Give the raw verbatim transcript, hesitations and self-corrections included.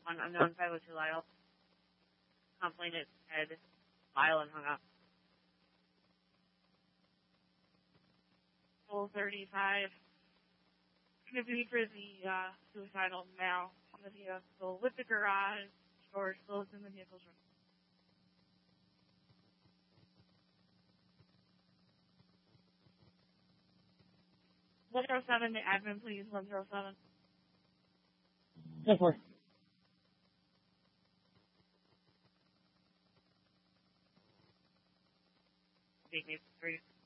on unknown five oh two Lyle. Complainant had Lyle and hung up. Full thirty-five. Going to be for the uh, suicidal male in the vehicle with the garage doors closed and the vehicle's running. one oh seven, the admin, please. one oh seven. Yes, sir. Big Maple Street.